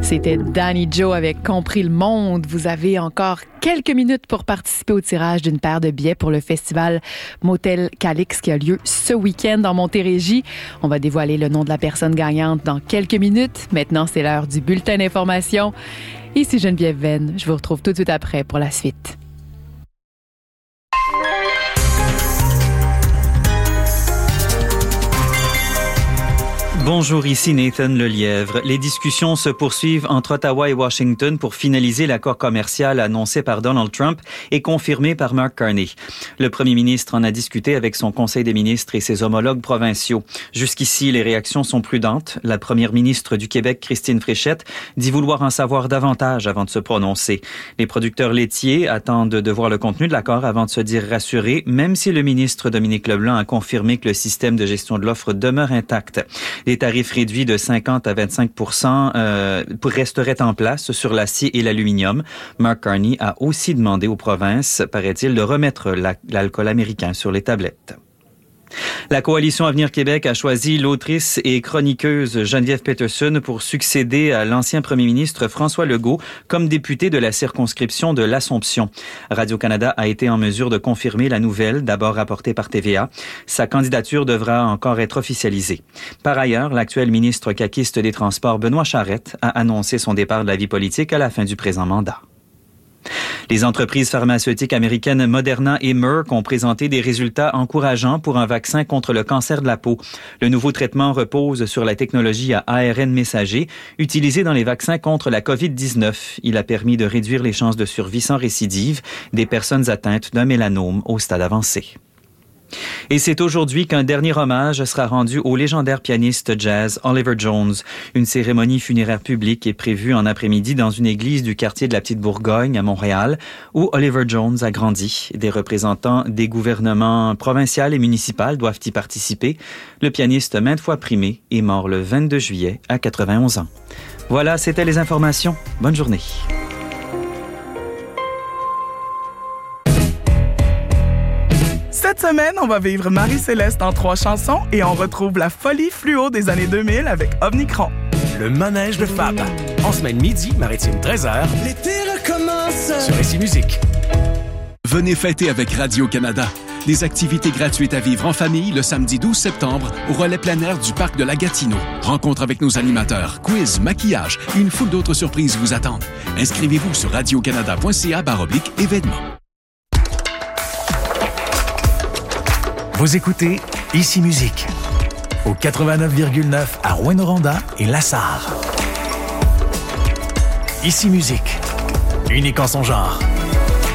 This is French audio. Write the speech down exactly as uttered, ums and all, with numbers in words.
C'était Danny Joe avec Compris le monde. Vous avez encore quelques minutes pour participer au tirage d'une paire de billets pour le festival Motel Calix qui a lieu ce week-end en Montérégie. On va dévoiler le nom de la personne gagnante dans quelques minutes. Maintenant, c'est l'heure du bulletin d'information. Ici Geneviève Venn. Je vous retrouve tout de suite après pour la suite. Bonjour, ici Nathan Lelièvre. Les discussions se poursuivent entre Ottawa et Washington pour finaliser l'accord commercial annoncé par Donald Trump et confirmé par Mark Carney. Le premier ministre en a discuté avec son conseil des ministres et ses homologues provinciaux. Jusqu'ici, les réactions sont prudentes. La première ministre du Québec, Christine Fréchette, dit vouloir en savoir davantage avant de se prononcer. Les producteurs laitiers attendent de voir le contenu de l'accord avant de se dire rassurés, même si le ministre Dominique Leblanc a confirmé que le système de gestion de l'offre demeure intact. Les tarifs réduits de cinquante à vingt-cinq pour cent euh, resteraient en place sur l'acier et l'aluminium. Mark Carney a aussi demandé aux provinces, paraît-il, de remettre la, l'alcool américain sur les tablettes. La Coalition Avenir Québec a choisi l'autrice et chroniqueuse Geneviève Peterson pour succéder à l'ancien premier ministre François Legault comme député de la circonscription de l'Assomption. Radio-Canada a été en mesure de confirmer la nouvelle, d'abord rapportée par T V A. Sa candidature devra encore être officialisée. Par ailleurs, l'actuel ministre caquiste des Transports, Benoît Charette, a annoncé son départ de la vie politique à la fin du présent mandat. Les entreprises pharmaceutiques américaines Moderna et Merck ont présenté des résultats encourageants pour un vaccin contre le cancer de la peau. Le nouveau traitement repose sur la technologie à A R N messager utilisée dans les vaccins contre la covid dix-neuf. Il a permis de réduire les chances de survie sans récidive des personnes atteintes d'un mélanome au stade avancé. Et c'est aujourd'hui qu'un dernier hommage sera rendu au légendaire pianiste jazz Oliver Jones. Une cérémonie funéraire publique est prévue en après-midi dans une église du quartier de la Petite Bourgogne à Montréal, où Oliver Jones a grandi. Des représentants des gouvernements provincial et municipal doivent y participer. Le pianiste maintes fois primé est mort le vingt-deux juillet à quatre-vingt-onze ans. Voilà, c'était les informations. Bonne journée. Cette semaine, on va vivre Marie-Céleste en trois chansons et on retrouve la folie fluo des années deux mille avec Omnicron. Le manège de Fab. En semaine midi, maritime treize heures. L'été recommence. Sur Ici Musique. Venez fêter avec Radio-Canada. Des activités gratuites à vivre en famille le samedi douze septembre au relais plein air du parc de la Gatineau. Rencontre avec nos animateurs, quiz, maquillage et une foule d'autres surprises vous attendent. Inscrivez-vous sur radiocanada.ca barre oblique événements. Vous écoutez Ici Musique au quatre-vingt-neuf virgule neuf à Rouyn-Noranda et Lassar. Ici Musique, unique en son genre.